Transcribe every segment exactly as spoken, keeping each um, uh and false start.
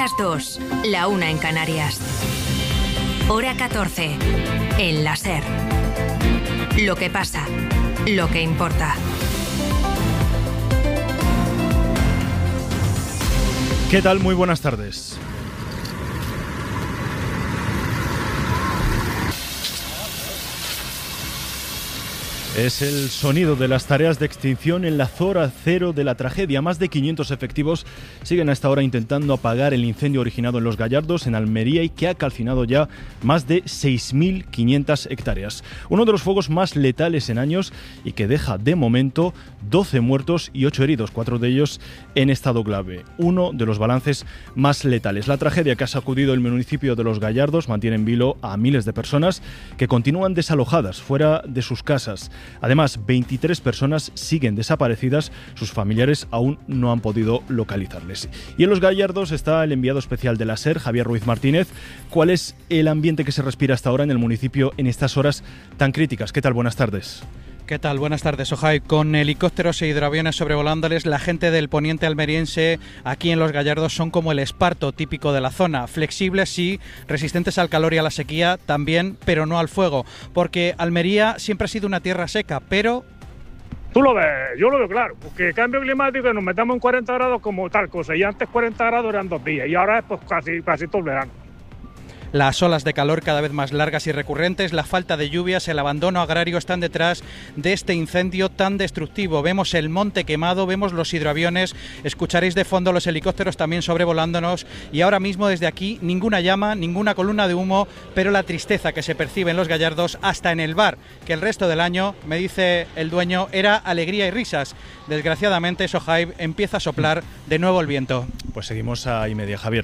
las dos, la una en Canarias. Hora catorce, en la SER. Lo que pasa, lo que importa. ¿Qué tal? Muy buenas tardes. Es el sonido de las tareas de extinción en la zona cero de la tragedia. Más de quinientos efectivos siguen a esta hora intentando apagar el incendio originado en Los Gallardos, en Almería, y que ha calcinado ya más de seis mil quinientas hectáreas. Uno de los fuegos más letales en años y que deja de momento doce muertos y ocho heridos, cuatro de ellos en estado grave. Uno de los balances más letales. La tragedia que ha sacudido el municipio de Los Gallardos mantiene en vilo a miles de personas que continúan desalojadas fuera de sus casas. Además, veintitrés personas siguen desaparecidas, sus familiares aún no han podido localizarles. Y en Los Gallardos está el enviado especial de la SER, Javier Ruiz Martínez. ¿Cuál es el ambiente que se respira hasta ahora en el municipio en estas horas tan críticas? ¿Qué tal? Buenas tardes. ¿Qué tal? Buenas tardes, Ojai. Con helicópteros e hidroaviones sobrevolándoles, la gente del poniente almeriense aquí en Los Gallardos son como el esparto típico de la zona. Flexibles, sí, resistentes al calor y a la sequía también, pero no al fuego. Porque Almería siempre ha sido una tierra seca, pero... Tú lo ves, yo lo veo claro, porque cambio climático, nos metamos en cuarenta grados como tal cosa, y antes cuarenta grados eran dos días, y ahora es pues casi, casi todo el verano. Las olas de calor cada vez más largas y recurrentes, la falta de lluvias, el abandono agrario están detrás de este incendio tan destructivo. Vemos el monte quemado, vemos los hidroaviones, escucharéis de fondo los helicópteros también sobrevolándonos, y ahora mismo desde aquí ninguna llama, ninguna columna de humo, pero la tristeza que se percibe en Los Gallardos, hasta en el bar, que el resto del año, me dice el dueño, era alegría y risas. Desgraciadamente, Sohaib, empieza a soplar de nuevo el viento. Pues seguimos a y media, Javier.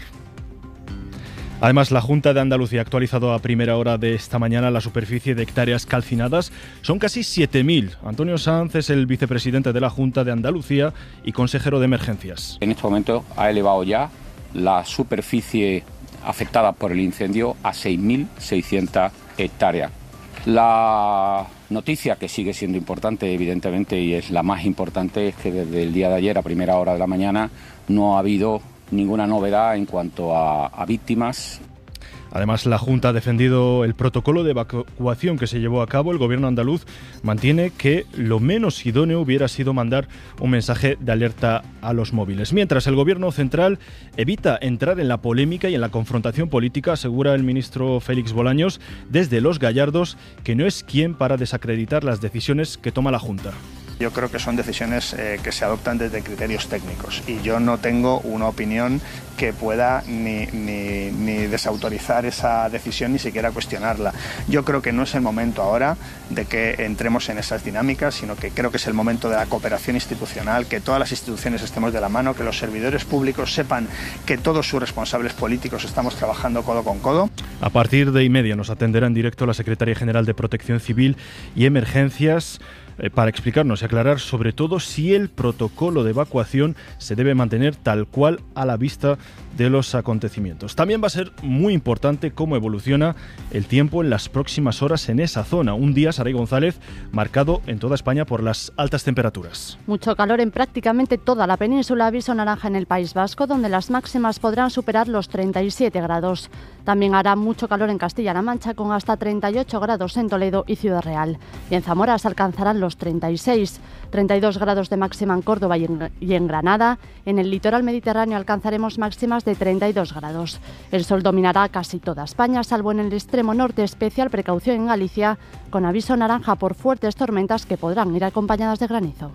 Además, la Junta de Andalucía ha actualizado a primera hora de esta mañana la superficie de hectáreas calcinadas. Son casi siete mil. Antonio Sanz es el vicepresidente de la Junta de Andalucía y consejero de emergencias. En este momento ha elevado ya la superficie afectada por el incendio a seis mil seiscientas hectáreas. La noticia que sigue siendo importante, evidentemente, y es la más importante, es que desde el día de ayer a primera hora de la mañana no ha habido ninguna novedad en cuanto a, a víctimas. Además, la Junta ha defendido el protocolo de evacuación que se llevó a cabo. El gobierno andaluz mantiene que lo menos idóneo hubiera sido mandar un mensaje de alerta a los móviles. Mientras, el gobierno central evita entrar en la polémica y en la confrontación política, asegura el ministro Félix Bolaños desde Los Gallardos que no es quien para desacreditar las decisiones que toma la Junta. Yo creo que son decisiones eh, que se adoptan desde criterios técnicos y yo no tengo una opinión que pueda ni, ni, ni desautorizar esa decisión ni siquiera cuestionarla. Yo creo que no es el momento ahora de que entremos en esas dinámicas, sino que creo que es el momento de la cooperación institucional, que todas las instituciones estemos de la mano, que los servidores públicos sepan que todos sus responsables políticos estamos trabajando codo con codo. A partir de y media nos atenderá en directo la Secretaria General de Protección Civil y Emergencias eh, para explicarnos y aclarar sobre todo si el protocolo de evacuación se debe mantener tal cual a la vista de los acontecimientos. También va a ser muy importante cómo evoluciona el tiempo en las próximas horas en esa zona. Un día, Saray González, marcado en toda España por las altas temperaturas. Mucho calor en prácticamente toda la península, aviso naranja en el País Vasco, donde las máximas podrán superar los treinta y siete grados. También hará mucho calor en Castilla-La Mancha, con hasta treinta y ocho grados en Toledo y Ciudad Real. Y en Zamora se alcanzarán los treinta y seis, treinta y dos grados de máxima en Córdoba y en, y en Granada. En el litoral mediterráneo alcanzaremos máximas de treinta y dos grados. El sol dominará casi toda España, salvo en el extremo norte. Especial precaución en Galicia, con aviso naranja por fuertes tormentas que podrán ir acompañadas de granizo.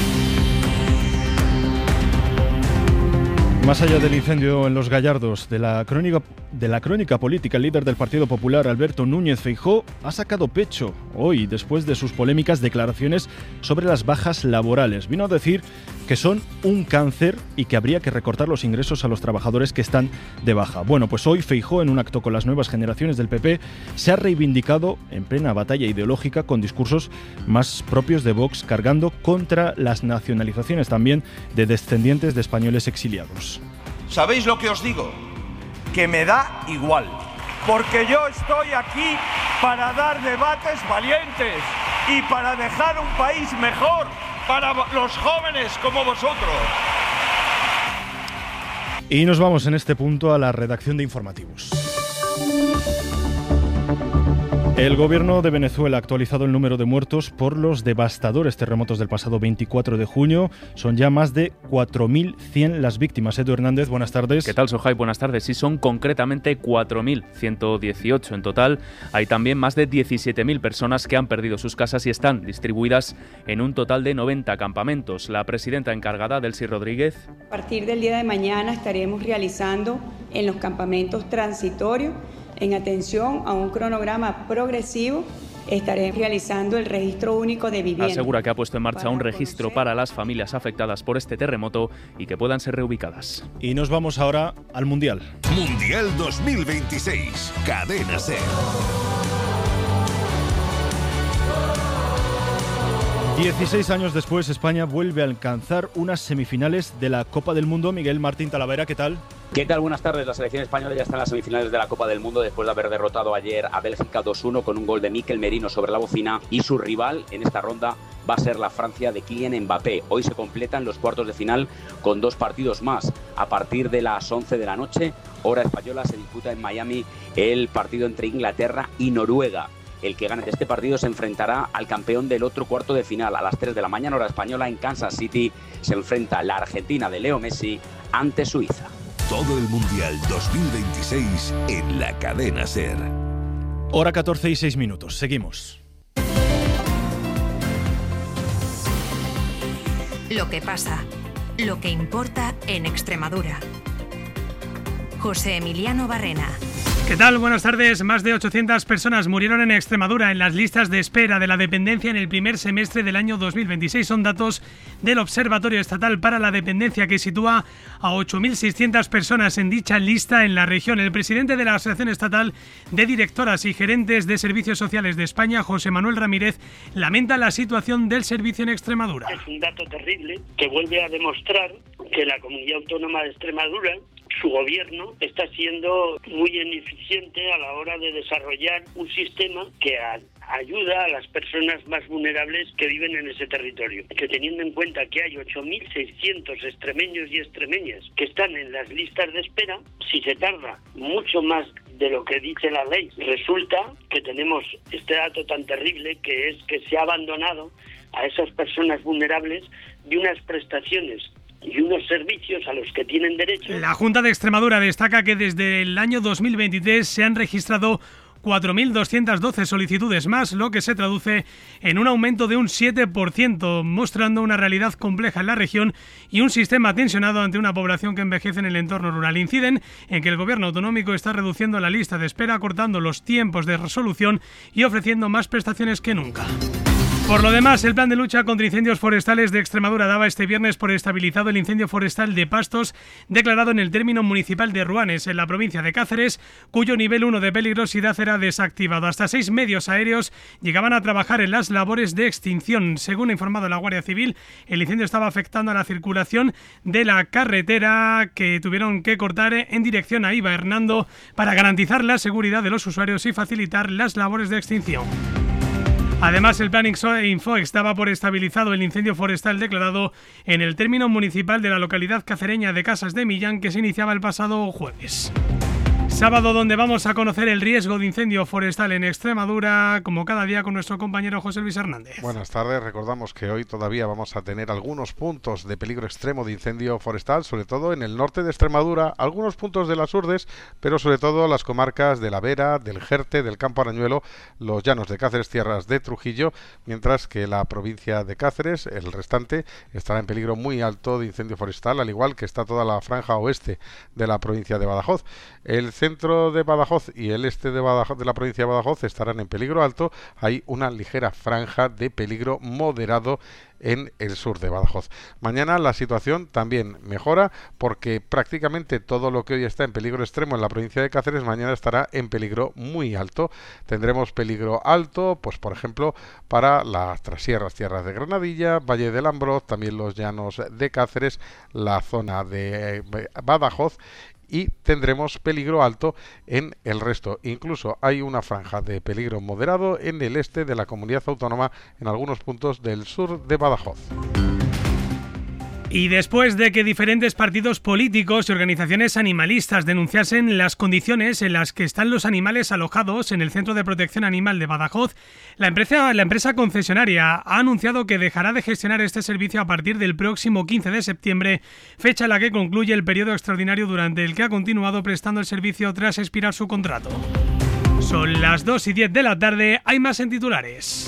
Más allá del incendio en Los Gallardos, de la crónica, de la crónica política, el líder del Partido Popular, Alberto Núñez Feijóo, ha sacado pecho hoy después de sus polémicas declaraciones sobre las bajas laborales. Vino a decir que son un cáncer y que habría que recortar los ingresos a los trabajadores que están de baja. Bueno, pues hoy Feijóo, en un acto con las nuevas generaciones del P P, se ha reivindicado en plena batalla ideológica con discursos más propios de Vox, cargando contra las nacionalizaciones también de descendientes de españoles exiliados. ¿Sabéis lo que os digo? Que me da igual, porque yo estoy aquí para dar debates valientes y para dejar un país mejor para los jóvenes como vosotros. Y nos vamos en este punto a la redacción de informativos. El gobierno de Venezuela ha actualizado el número de muertos por los devastadores terremotos del pasado veinticuatro de junio. Son ya más de cuatro mil cien las víctimas. Edu Hernández, buenas tardes. ¿Qué tal, Sohai? Buenas tardes. Sí, son concretamente cuatro mil ciento dieciocho en total. Hay también más de diecisiete mil personas que han perdido sus casas y están distribuidas en un total de noventa campamentos. La presidenta encargada, Delcy Rodríguez. A partir del día de mañana estaremos realizando en los campamentos transitorios, en atención a un cronograma progresivo, estaré realizando el registro único de vivienda. Asegura que ha puesto en marcha un registro para las familias afectadas por este terremoto y que puedan ser reubicadas. Y nos vamos ahora al Mundial. Mundial dos mil veintiséis, Cadena SER. dieciséis años después, España vuelve a alcanzar unas semifinales de la Copa del Mundo. Miguel Martín Talavera, ¿qué tal? ¿Qué tal? Buenas tardes. La selección española ya está en las semifinales de la Copa del Mundo después de haber derrotado ayer a Bélgica dos uno con un gol de Mikel Merino sobre la bocina, y su rival en esta ronda va a ser la Francia de Kylian Mbappé. Hoy se completan los cuartos de final con dos partidos más. A partir de las once de la noche, hora española, se disputa en Miami el partido entre Inglaterra y Noruega. El que gane de este partido se enfrentará al campeón del otro cuarto de final. A las tres de la mañana, hora española, en Kansas City, se enfrenta la Argentina de Leo Messi ante Suiza. Todo el Mundial dos mil veintiséis en la Cadena SER. Hora catorce y seis minutos. Seguimos. Lo que pasa, lo que importa en Extremadura. José Emiliano Barrena. ¿Qué tal? Buenas tardes. Más de ochocientas personas murieron en Extremadura en las listas de espera de la dependencia en el primer semestre del año dos mil veintiséis. Son datos del Observatorio Estatal para la Dependencia, que sitúa a ocho mil seiscientas personas en dicha lista en la región. El presidente de la Asociación Estatal de Directoras y Gerentes de Servicios Sociales de España, José Manuel Ramírez, lamenta la situación del servicio en Extremadura. Es un dato terrible que vuelve a demostrar que la Comunidad Autónoma de Extremadura, su gobierno, está siendo muy ineficiente a la hora de desarrollar un sistema que a, ayuda a las personas más vulnerables que viven en ese territorio. Que teniendo en cuenta que hay ocho mil seiscientos extremeños y extremeñas que están en las listas de espera, si se tarda mucho más de lo que dice la ley, resulta que tenemos este dato tan terrible, que es que se ha abandonado a esas personas vulnerables de unas prestaciones y unos servicios a los que tienen derecho. La Junta de Extremadura destaca que desde el año dos mil veintitrés se han registrado cuatro mil doscientas doce solicitudes más, lo que se traduce en un aumento de un siete por ciento, mostrando una realidad compleja en la región y un sistema tensionado ante una población que envejece en el entorno rural. Inciden en que el gobierno autonómico está reduciendo la lista de espera, acortando los tiempos de resolución y ofreciendo más prestaciones que nunca. Por lo demás, el plan de lucha contra incendios forestales de Extremadura daba este viernes por estabilizado el incendio forestal de pastos declarado en el término municipal de Ruanes, en la provincia de Cáceres, cuyo nivel uno de peligrosidad era desactivado. Hasta seis medios aéreos llegaban a trabajar en las labores de extinción. Según ha informado la Guardia Civil, el incendio estaba afectando a la circulación de la carretera, que tuvieron que cortar en dirección a Iba Hernando para garantizar la seguridad de los usuarios y facilitar las labores de extinción. Además, el plan Infoex daba por estabilizado el incendio forestal declarado en el término municipal de la localidad cacereña de Casas de Millán, que se iniciaba el pasado jueves. Sábado, donde vamos a conocer el riesgo de incendio forestal en Extremadura, como cada día con nuestro compañero José Luis Hernández. Buenas tardes, recordamos que hoy todavía vamos a tener algunos puntos de peligro extremo de incendio forestal, sobre todo en el norte de Extremadura, algunos puntos de las Urdes, pero sobre todo las comarcas de la Vera, del Jerte, del Campo Arañuelo, los llanos de Cáceres, tierras de Trujillo, mientras que la provincia de Cáceres, el restante, estará en peligro muy alto de incendio forestal, al igual que está toda la franja oeste de la provincia de Badajoz. El centro de Badajoz y el este de Badajoz, de la provincia de Badajoz, estarán en peligro alto. Hay una ligera franja de peligro moderado en el sur de Badajoz. Mañana la situación también mejora, porque prácticamente todo lo que hoy está en peligro extremo en la provincia de Cáceres, mañana estará en peligro muy alto. Tendremos peligro alto, pues por ejemplo, para las trasierras, tierras de Granadilla, Valle del Ambroz, también los llanos de Cáceres, la zona de Badajoz, y tendremos peligro alto en el resto. Incluso hay una franja de peligro moderado en el este de la comunidad autónoma, en algunos puntos del sur de Badajoz. Y después de que diferentes partidos políticos y organizaciones animalistas denunciasen las condiciones en las que están los animales alojados en el Centro de Protección Animal de Badajoz, la empresa, la empresa concesionaria ha anunciado que dejará de gestionar este servicio a partir del próximo quince de septiembre, fecha en la que concluye el periodo extraordinario durante el que ha continuado prestando el servicio tras expirar su contrato. Son las dos y diez de la tarde, hay más en titulares.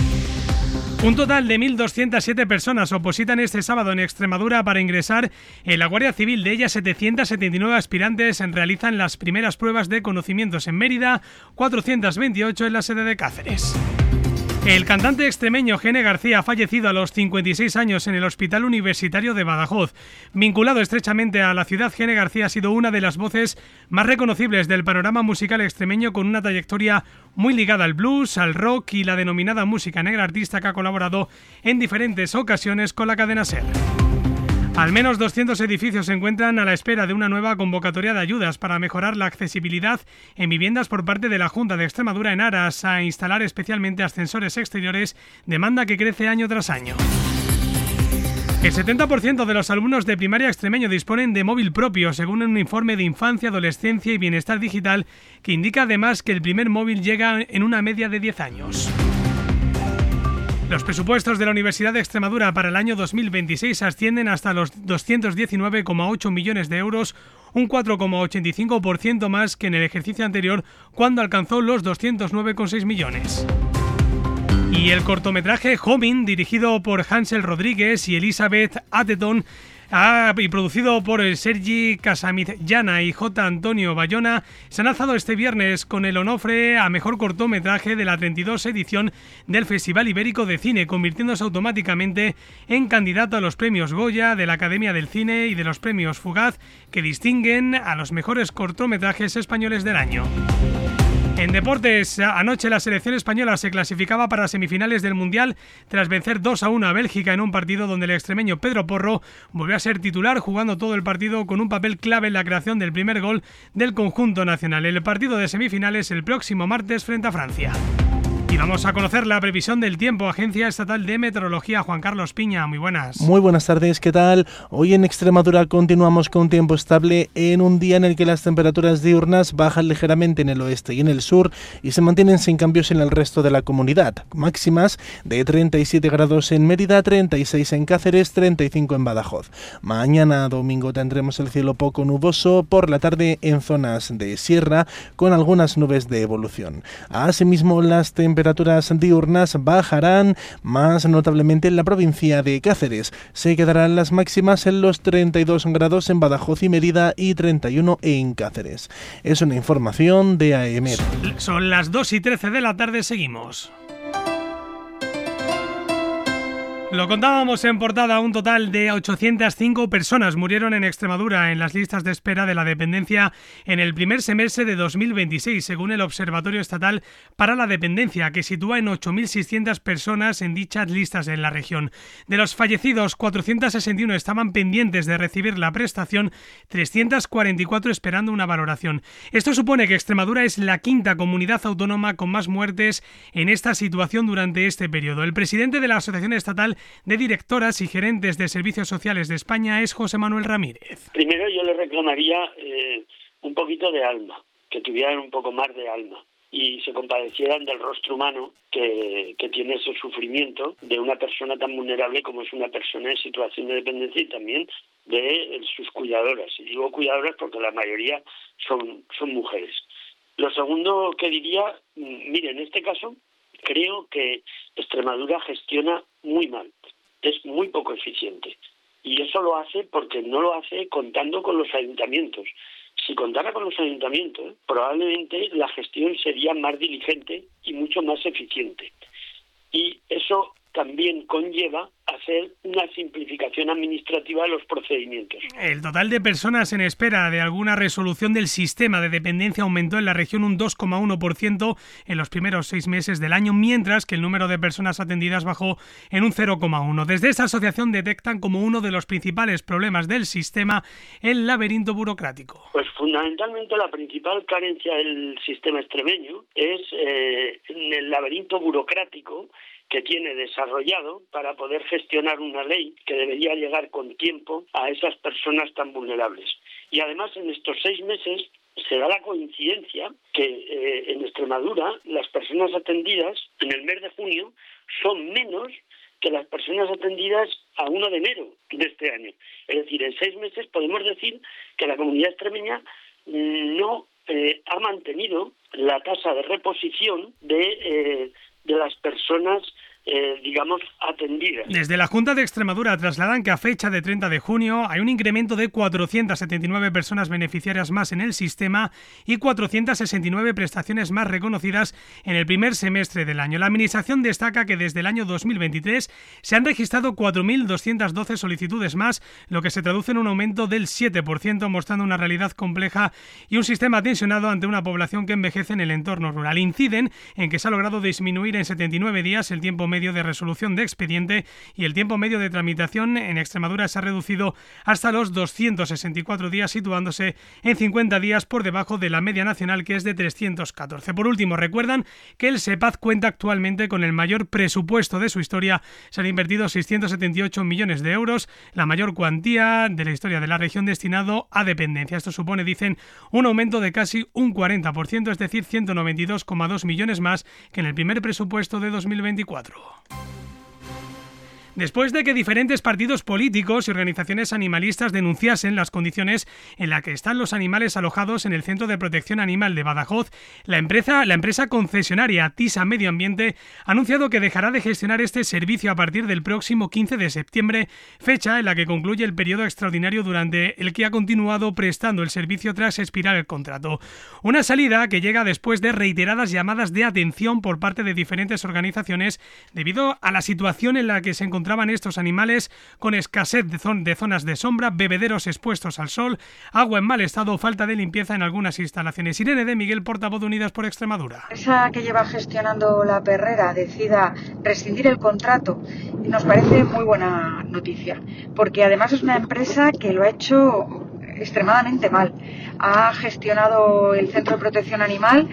Un total de mil doscientas siete personas opositan este sábado en Extremadura para ingresar en la Guardia Civil. De ellas, setecientos setenta y nueve aspirantes realizan las primeras pruebas de conocimientos en Mérida, cuatrocientos veintiocho en la sede de Cáceres. El cantante extremeño Gene García ha fallecido a los cincuenta y seis años en el Hospital Universitario de Badajoz. Vinculado estrechamente a la ciudad, Gene García ha sido una de las voces más reconocibles del panorama musical extremeño, con una trayectoria muy ligada al blues, al rock y la denominada música negra, artista que ha colaborado en diferentes ocasiones con la cadena SER. Al menos doscientos edificios se encuentran a la espera de una nueva convocatoria de ayudas para mejorar la accesibilidad en viviendas por parte de la Junta de Extremadura en aras a instalar especialmente ascensores exteriores, demanda que crece año tras año. El setenta por ciento de los alumnos de primaria extremeño disponen de móvil propio, según un informe de Infancia, Adolescencia y Bienestar Digital, que indica además que el primer móvil llega en una media de diez años. Los presupuestos de la Universidad de Extremadura para el año dos mil veintiséis ascienden hasta los doscientos diecinueve coma ocho millones de euros, un cuatro coma ochenta y cinco por ciento más que en el ejercicio anterior, cuando alcanzó los doscientos nueve coma seis millones. Y el cortometraje Homing, dirigido por Hansel Rodríguez y Elizabeth Atherton, Ah, y producido por Sergi Casamitjana y J. Antonio Bayona, se han alzado este viernes con el onofre a mejor cortometraje de la treinta y dos edición del Festival Ibérico de Cine, convirtiéndose automáticamente en candidato a los premios Goya de la Academia del Cine y de los premios Fugaz, que distinguen a los mejores cortometrajes españoles del año. En deportes, anoche la selección española se clasificaba para semifinales del Mundial tras vencer dos a uno a Bélgica en un partido donde el extremeño Pedro Porro volvió a ser titular, jugando todo el partido con un papel clave en la creación del primer gol del conjunto nacional. El partido de semifinales el próximo martes frente a Francia. Y vamos a conocer la previsión del tiempo. Agencia Estatal de Meteorología, Juan Carlos Piña, muy buenas. Muy buenas tardes, ¿qué tal? Hoy en Extremadura continuamos con tiempo estable en un día en el que las temperaturas diurnas bajan ligeramente en el oeste y en el sur y se mantienen sin cambios en el resto de la comunidad. Máximas de treinta y siete grados en Mérida, treinta y seis en Cáceres, treinta y cinco en Badajoz. Mañana domingo tendremos el cielo poco nuboso, por la tarde en zonas de sierra con algunas nubes de evolución. Asimismo, las temperaturas temperaturas diurnas bajarán más notablemente en la provincia de Cáceres. Se quedarán las máximas en los treinta y dos grados en Badajoz y Mérida y treinta y uno en Cáceres. Es una información de A E M. Son las dos y trece de la tarde, seguimos. Lo contábamos en portada, un total de ochocientas cinco personas murieron en Extremadura en las listas de espera de la dependencia en el primer semestre de dos mil veintiséis, según el Observatorio Estatal para la Dependencia, que sitúa en ocho mil seiscientas personas en dichas listas en la región. De los fallecidos, cuatrocientos sesenta y uno estaban pendientes de recibir la prestación, trescientos cuarenta y cuatro esperando una valoración. Esto supone que Extremadura es la quinta comunidad autónoma con más muertes en esta situación durante este periodo. El presidente de la Asociación Estatal de Directoras y Gerentes de Servicios Sociales de España es José Manuel Ramírez. Primero yo le reclamaría eh, un poquito de alma, que tuvieran un poco más de alma y se compadecieran del rostro humano que, que tiene ese sufrimiento de una persona tan vulnerable como es una persona en situación de dependencia y también de sus cuidadoras. Y digo cuidadoras porque la mayoría son, son mujeres. Lo segundo que diría, mire, en este caso creo que Extremadura gestiona muy mal, es muy poco eficiente y eso lo hace porque no lo hace contando con los ayuntamientos. Si contara con los ayuntamientos, probablemente la gestión sería más diligente y mucho más eficiente. Y eso también conlleva hacer una simplificación administrativa de los procedimientos. El total de personas en espera de alguna resolución del sistema de dependencia aumentó en la región un dos coma uno por ciento en los primeros seis meses del año, mientras que el número de personas atendidas bajó en un cero coma uno. Desde esta asociación detectan como uno de los principales problemas del sistema el laberinto burocrático. Pues fundamentalmente la principal carencia del sistema extremeño es eh, en el laberinto burocrático que tiene desarrollado para poder gestionar una ley que debería llegar con tiempo a esas personas tan vulnerables. Y además en estos seis meses se da la coincidencia que eh, en Extremadura las personas atendidas en el mes de junio son menos que las personas atendidas a uno de enero de este año. Es decir, en seis meses podemos decir que la comunidad extremeña no eh, ha mantenido la tasa de reposición de, eh, de las personas Eh, digamos, atendidas. Desde la Junta de Extremadura trasladan que a fecha de treinta de junio hay un incremento de cuatrocientas setenta y nueve personas beneficiarias más en el sistema y cuatrocientas sesenta y nueve prestaciones más reconocidas en el primer semestre del año. La Administración destaca que desde el año dos mil veintitrés se han registrado cuatro mil doscientas doce solicitudes más, lo que se traduce en un aumento del siete por ciento, mostrando una realidad compleja y un sistema tensionado ante una población que envejece en el entorno rural. Inciden en que se ha logrado disminuir en setenta y nueve días el tiempo medio de resolución de expediente y el tiempo medio de tramitación en Extremadura se ha reducido hasta los doscientos sesenta y cuatro días, situándose en cincuenta días por debajo de la media nacional, que es de trescientos catorce. Por último, recuerdan que el SEPAZ cuenta actualmente con el mayor presupuesto de su historia. Se han invertido seiscientos setenta y ocho millones de euros, la mayor cuantía de la historia de la región destinado a dependencia. Esto supone, dicen, un aumento de casi un cuarenta por ciento, es decir, ciento noventa y dos coma dos millones más que en el primer presupuesto de dos mil veinticuatro. Después de que diferentes partidos políticos y organizaciones animalistas denunciasen las condiciones en las que están los animales alojados en el Centro de Protección Animal de Badajoz, la empresa, la empresa concesionaria TISA Medio Ambiente ha anunciado que dejará de gestionar este servicio a partir del próximo quince de septiembre, fecha en la que concluye el periodo extraordinario durante el que ha continuado prestando el servicio tras expirar el contrato. Una salida que llega después de reiteradas llamadas de atención por parte de diferentes organizaciones debido a la situación en la que se encontraban estos animales, con escasez de, zon- de zonas de sombra, bebederos expuestos al sol, agua en mal estado o falta de limpieza en algunas instalaciones. Irene de Miguel, portavoz de Unidas por Extremadura. La empresa que lleva gestionando la perrera decida rescindir el contrato nos parece muy buena noticia, porque además es una empresa que lo ha hecho extremadamente mal. Ha gestionado el Centro de Protección Animal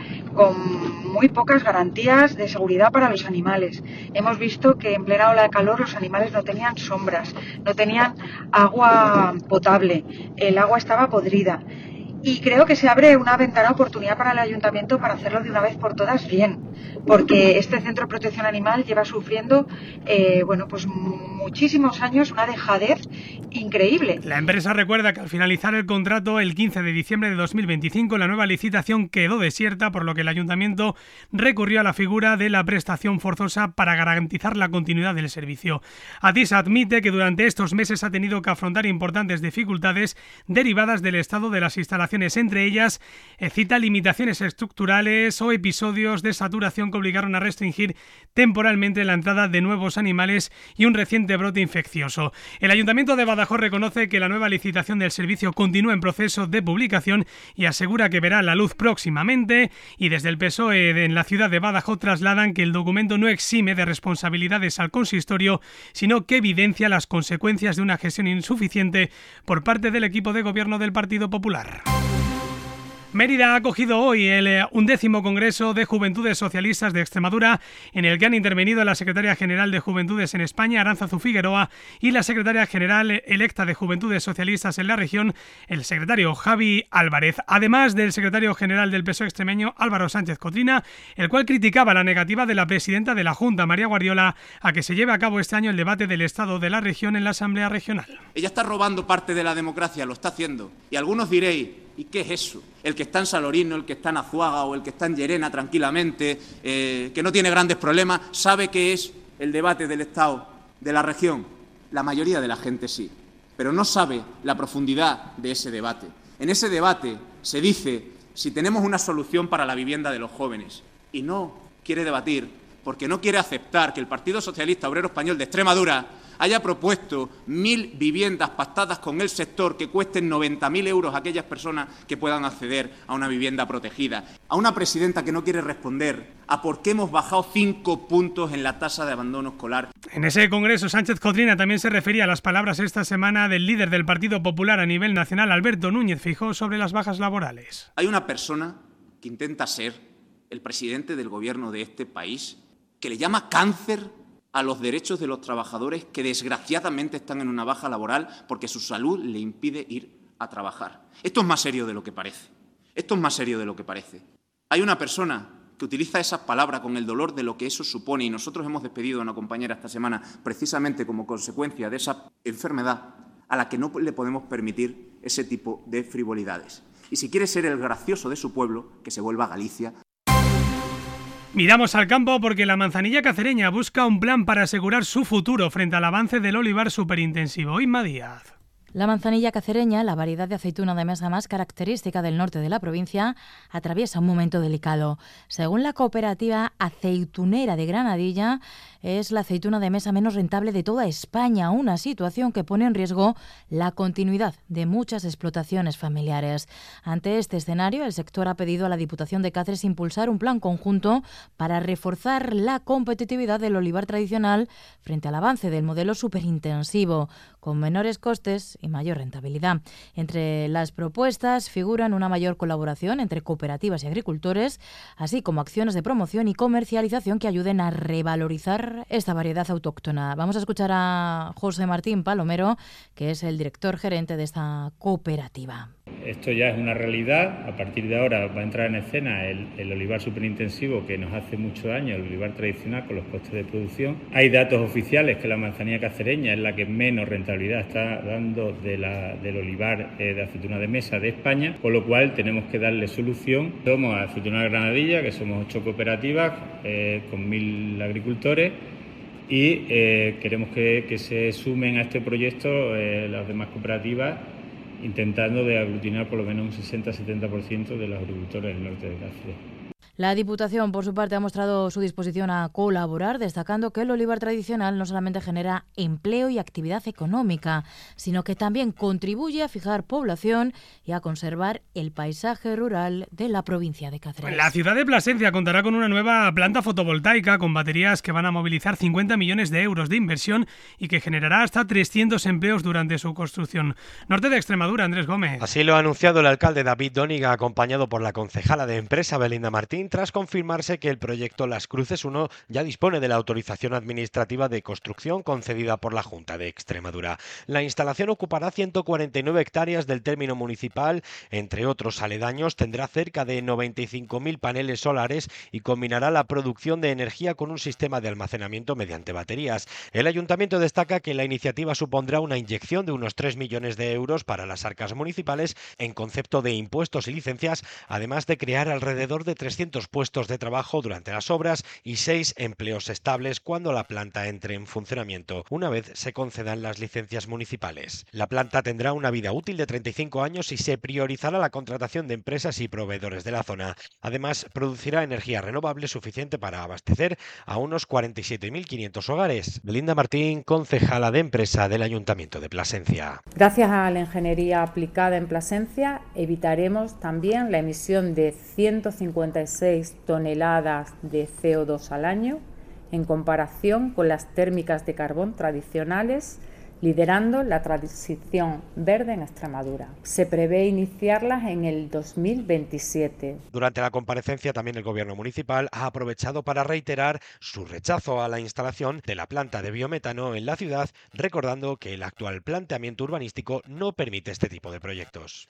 con muy pocas garantías de seguridad para los animales. Hemos visto que en plena ola de calor los animales no tenían sombras, no tenían agua potable, el agua estaba podrida. Y creo que se abre una ventana de oportunidad para el ayuntamiento para hacerlo de una vez por todas bien, porque este Centro de Protección Animal lleva sufriendo eh, bueno, pues muchísimos años una dejadez increíble. La empresa recuerda que al finalizar el contrato el quince de diciembre de dos mil veinticinco la nueva licitación quedó desierta, por lo que el ayuntamiento recurrió a la figura de la prestación forzosa para garantizar la continuidad del servicio. ATISA admite que durante estos meses ha tenido que afrontar importantes dificultades derivadas del estado de las instalaciones. Entre ellas, eh, cita limitaciones estructurales o episodios de saturación que obligaron a restringir temporalmente la entrada de nuevos animales y un reciente brote infeccioso. El Ayuntamiento de Badajoz reconoce que la nueva licitación del servicio continúa en proceso de publicación y asegura que verá la luz próximamente, y desde el P S O E en la ciudad de Badajoz trasladan que el documento no exime de responsabilidades al consistorio, sino que evidencia las consecuencias de una gestión insuficiente por parte del equipo de gobierno del Partido Popular. Mérida ha acogido hoy el eh, undécimo Congreso de Juventudes Socialistas de Extremadura, en el que han intervenido la secretaria general de Juventudes en España, Aránzazu Figueroa, y la secretaria general electa de Juventudes Socialistas en la región, el secretario Javi Álvarez, además del secretario general del P S O E extremeño, Álvaro Sánchez Cotrina, el cual criticaba la negativa de la presidenta de la Junta, María Guardiola, a que se lleve a cabo este año el debate del estado de la región en la Asamblea Regional. Ella está robando parte de la democracia, lo está haciendo, y algunos diréis: ¿y qué es eso? El que está en Salorino, el que está en Azuaga o el que está en Llerena tranquilamente, eh, que no tiene grandes problemas, sabe qué es el debate del Estado de la región. La mayoría de la gente sí, pero no sabe la profundidad de ese debate. En ese debate se dice si tenemos una solución para la vivienda de los jóvenes, y no quiere debatir porque no quiere aceptar que el Partido Socialista Obrero Español de Extremadura haya propuesto mil viviendas pactadas con el sector que cuesten noventa mil euros a aquellas personas que puedan acceder a una vivienda protegida. A una presidenta que no quiere responder a por qué hemos bajado cinco puntos en la tasa de abandono escolar. En ese congreso, Sánchez Cotrina también se refería a las palabras esta semana del líder del Partido Popular a nivel nacional, Alberto Núñez Feijóo, sobre las bajas laborales. Hay una persona que intenta ser el presidente del gobierno de este país, que le llama cáncer a los derechos de los trabajadores que desgraciadamente están en una baja laboral porque su salud le impide ir a trabajar. Esto es más serio de lo que parece. Esto es más serio de lo que parece. Hay una persona que utiliza esas palabras con el dolor de lo que eso supone y nosotros hemos despedido a una compañera esta semana precisamente como consecuencia de esa enfermedad a la que no le podemos permitir ese tipo de frivolidades. Y si quiere ser el gracioso de su pueblo, que se vuelva a Galicia. Miramos al campo porque la manzanilla cacereña busca un plan para asegurar su futuro frente al avance del olivar superintensivo. Inma Díaz. La manzanilla cacereña, la variedad de aceituna de mesa más característica del norte de la provincia, atraviesa un momento delicado. Según la cooperativa aceitunera de Granadilla, es la aceituna de mesa menos rentable de toda España, una situación que pone en riesgo la continuidad de muchas explotaciones familiares. Ante este escenario, el sector ha pedido a la Diputación de Cáceres impulsar un plan conjunto para reforzar la competitividad del olivar tradicional frente al avance del modelo superintensivo, con menores costes y mayor rentabilidad. Entre las propuestas figuran una mayor colaboración entre cooperativas y agricultores, así como acciones de promoción y comercialización que ayuden a revalorizar esta variedad autóctona. Vamos a escuchar a José Martín Palomero, que es el director gerente de esta cooperativa. Esto ya es una realidad. A partir de ahora va a entrar en escena el, el olivar superintensivo que nos hace mucho daño, el olivar tradicional con los costes de producción. Hay datos oficiales que la manzanilla cacereña es la que menos rentabilidad está dando de la, del olivar eh, de aceituna de mesa de España, con lo cual tenemos que darle solución. Somos Aceituna Granadilla, que somos ocho cooperativas eh, con mil agricultores, y eh, queremos que, que se sumen a este proyecto eh, las demás cooperativas, intentando de aglutinar por lo menos un sesenta a setenta por ciento de los agricultores del norte de Cáceres. La Diputación, por su parte, ha mostrado su disposición a colaborar, destacando que el olivar tradicional no solamente genera empleo y actividad económica, sino que también contribuye a fijar población y a conservar el paisaje rural de la provincia de Cáceres. La ciudad de Plasencia contará con una nueva planta fotovoltaica con baterías que van a movilizar cincuenta millones de euros de inversión y que generará hasta trescientos empleos durante su construcción. Norte de Extremadura, Andrés Gómez. Así lo ha anunciado el alcalde David Dóniga, acompañado por la concejala de empresa Belinda Martín, tras confirmarse que el proyecto Las Cruces uno ya dispone de la autorización administrativa de construcción concedida por la Junta de Extremadura. La instalación ocupará ciento cuarenta y nueve hectáreas del término municipal, entre otros aledaños tendrá cerca de noventa y cinco mil paneles solares y combinará la producción de energía con un sistema de almacenamiento mediante baterías. El ayuntamiento destaca que la iniciativa supondrá una inyección de unos tres millones de euros para las arcas municipales en concepto de impuestos y licencias, además de crear alrededor de trescientos puestos de trabajo durante las obras y seis empleos estables cuando la planta entre en funcionamiento, una vez se concedan las licencias municipales. La planta tendrá una vida útil de treinta y cinco años y se priorizará la contratación de empresas y proveedores de la zona. Además, producirá energía renovable suficiente para abastecer a unos cuarenta y siete mil quinientos hogares. Belinda Martín, concejala de empresa del Ayuntamiento de Plasencia. Gracias a la ingeniería aplicada en Plasencia, evitaremos también la emisión de ciento cincuenta y seis toneladas de C O dos al año, en comparación con las térmicas de carbón tradicionales, liderando la transición verde en Extremadura. Se prevé iniciarlas en el dos mil veintisiete. Durante la comparecencia, también el Gobierno municipal ha aprovechado para reiterar su rechazo a la instalación de la planta de biometano en la ciudad, recordando que el actual planteamiento urbanístico no permite este tipo de proyectos.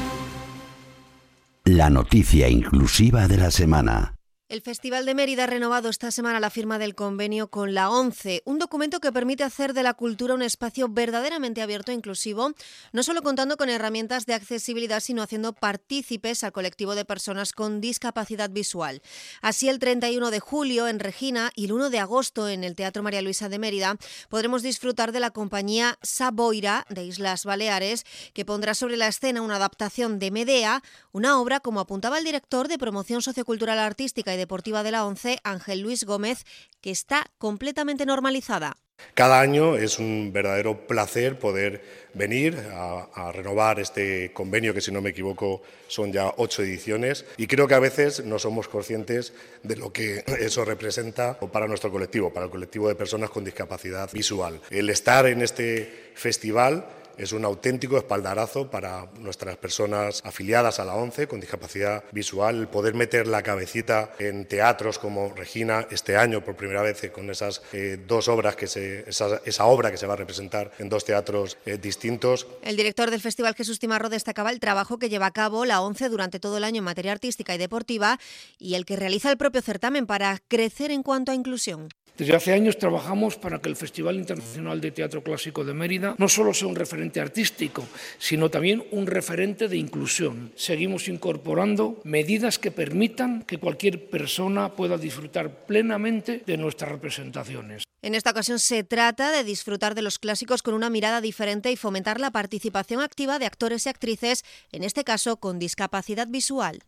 La noticia inclusiva de la semana. El Festival de Mérida ha renovado esta semana la firma del convenio con la ONCE, un documento que permite hacer de la cultura un espacio verdaderamente abierto e inclusivo, no solo contando con herramientas de accesibilidad, sino haciendo partícipes al colectivo de personas con discapacidad visual. Así, el treinta y uno de julio en Regina y el uno de agosto en el Teatro María Luisa de Mérida podremos disfrutar de la compañía Saboira de Islas Baleares, que pondrá sobre la escena una adaptación de Medea, una obra, como apuntaba el director de Promoción Sociocultural Artística y Deportiva de la ONCE, Ángel Luis Gómez, que está completamente normalizada. Cada año es un verdadero placer poder venir a, a renovar este convenio, que si no me equivoco son ya ocho ediciones, y creo que a veces no somos conscientes de lo que eso representa para nuestro colectivo, para el colectivo de personas con discapacidad visual. El estar en este festival es un auténtico espaldarazo para nuestras personas afiliadas a la ONCE con discapacidad visual, el poder meter la cabecita en teatros como Regina este año por primera vez con esas eh, dos obras, que se, esa, esa obra que se va a representar en dos teatros eh, distintos. El director del Festival, Jesús Timarro, destacaba el trabajo que lleva a cabo la ONCE durante todo el año en materia artística y deportiva y el que realiza el propio certamen para crecer en cuanto a inclusión. Desde hace años trabajamos para que el Festival Internacional de Teatro Clásico de Mérida no solo sea un referente artístico, sino también un referente de inclusión. Seguimos incorporando medidas que permitan que cualquier persona pueda disfrutar plenamente de nuestras representaciones. En esta ocasión se trata de disfrutar de los clásicos con una mirada diferente y fomentar la participación activa de actores y actrices, en este caso con discapacidad visual.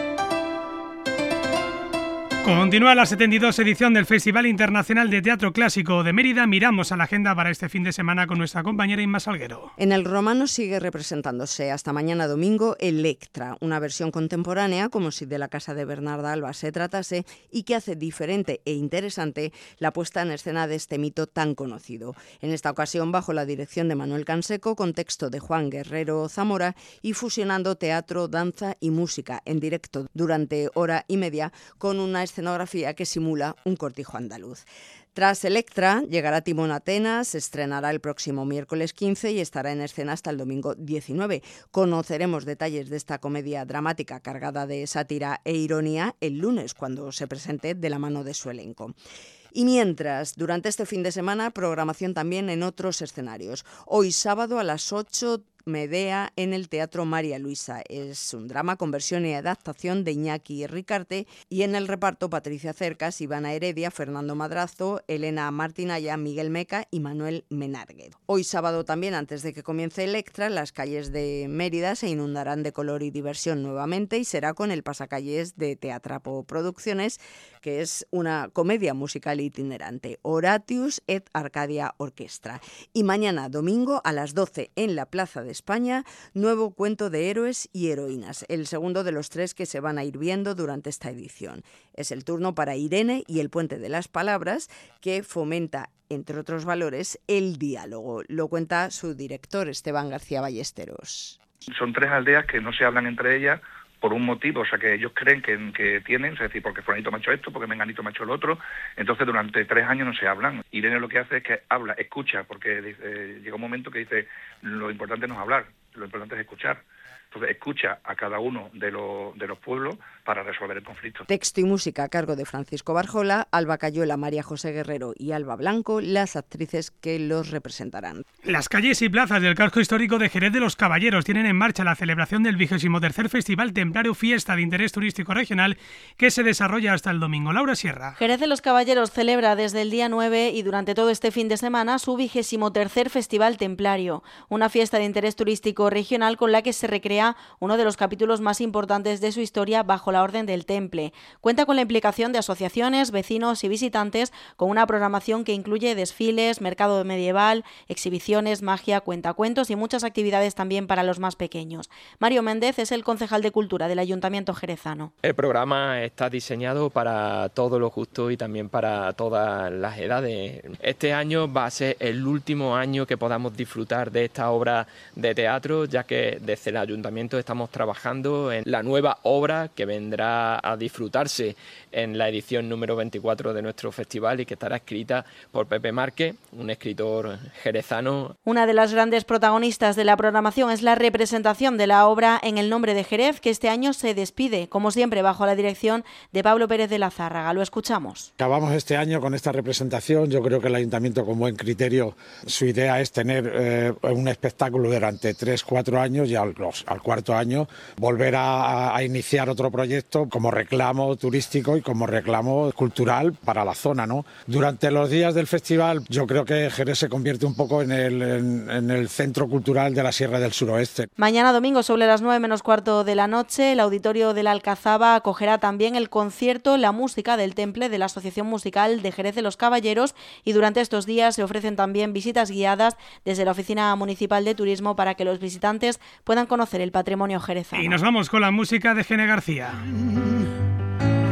Continúa la setenta y dos edición del Festival Internacional de Teatro Clásico de Mérida. Miramos a la agenda para este fin de semana con nuestra compañera Inma Salguero. En el Romano sigue representándose hasta mañana domingo Electra, una versión contemporánea, como si de la casa de Bernarda Alba se tratase, y que hace diferente e interesante la puesta en escena de este mito tan conocido. En esta ocasión, bajo la dirección de Manuel Canseco, con texto de Juan Guerrero Zamora y fusionando teatro, danza y música en directo durante hora y media con una escena escenografía que simula un cortijo andaluz. Tras Electra, llegará Timón Atenas, se estrenará el próximo miércoles quince y estará en escena hasta el domingo diecinueve. Conoceremos detalles de esta comedia dramática cargada de sátira e ironía el lunes, cuando se presente de la mano de su elenco. Y mientras, durante este fin de semana, programación también en otros escenarios. Hoy sábado a las ocho, Medea en el Teatro María Luisa. Es un drama con versión y adaptación de Iñaki Ricarte y en el reparto Patricia Cercas, Ivana Heredia, Fernando Madrazo, Elena Martinaya, Miguel Meca y Manuel Menarguez. Hoy sábado también, antes de que comience Electra, las calles de Mérida se inundarán de color y diversión nuevamente y será con el pasacalles de Teatrapo Producciones, que es una comedia musical itinerante, Horatius et Arcadia Orquestra. Y mañana domingo a las doce en la Plaza de España, nuevo cuento de héroes y heroínas, el segundo de los tres que se van a ir viendo durante esta edición. Es el turno para Irene y el Puente de las Palabras, que fomenta, entre otros valores, el diálogo. Lo cuenta su director, Esteban García Ballesteros. Son tres aldeas que no se hablan entre ellas por un motivo, o sea, que ellos creen que, que tienen, es decir, porque fulanito me ha hecho esto, porque menganito me ha hecho lo otro, entonces durante tres años no se hablan. Irene lo que hace es que habla, escucha, porque dice, llega un momento que dice, lo importante no es hablar, lo importante es escuchar. Entonces escucha a cada uno de, lo, de los pueblos para resolver el conflicto. Texto y música a cargo de Francisco Barjola, Alba Cayuela, María José Guerrero y Alba Blanco, las actrices que los representarán. Las calles y plazas del casco histórico de Jerez de los Caballeros tienen en marcha la celebración del vigésimo tercer Festival Templario Fiesta de Interés Turístico Regional, que se desarrolla hasta el domingo. Laura Sierra. Jerez de los Caballeros celebra desde el día nueve y durante todo este fin de semana su vigésimo tercer Festival Templario, una fiesta de interés turístico regional con la que se recrea uno de los capítulos más importantes de su historia bajo la Orden del Temple. Cuenta con la implicación de asociaciones, vecinos y visitantes, con una programación que incluye desfiles, mercado medieval, exhibiciones, magia, cuentacuentos y muchas actividades también para los más pequeños. Mario Méndez es el concejal de Cultura del Ayuntamiento jerezano. El programa está diseñado para todos los gustos y también para todas las edades. Este año va a ser el último año que podamos disfrutar de esta obra de teatro, ya que desde el Ayuntamiento estamos trabajando en la nueva obra que vendrá a disfrutarse en la edición número veinticuatro de nuestro festival y que estará escrita por Pepe Márquez, un escritor jerezano. Una de las grandes protagonistas de la programación es la representación de la obra En el nombre de Jerez, que este año se despide, como siempre, bajo la dirección de Pablo Pérez de la Zárraga. Lo escuchamos. Acabamos este año con esta representación. Yo creo que el Ayuntamiento, con buen criterio, su idea es tener eh, un espectáculo durante tres, cuatro años y al, al cuarto año volver a, a iniciar otro proyecto como reclamo turístico y como reclamo cultural para la zona, ¿no? Durante los días del festival yo creo que Jerez se convierte un poco en el, en, en el centro cultural de la Sierra del Suroeste. Mañana domingo sobre las nueve menos cuarto de la noche el Auditorio de la Alcazaba acogerá también el concierto La Música del Temple de la Asociación Musical de Jerez de los Caballeros y durante estos días se ofrecen también visitas guiadas desde la Oficina Municipal de Turismo para que los visitantes puedan conocer el patrimonio jerezano. Y nos vamos con la música de Gene García.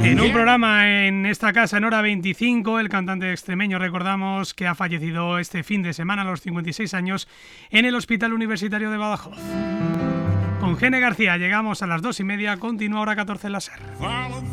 En un programa en esta casa en hora veinticinco, el cantante extremeño, recordamos que ha fallecido este fin de semana a los cincuenta y seis años en el Hospital Universitario de Badajoz. Con Gene García llegamos a las dos y media, continúa hora catorce en la SER.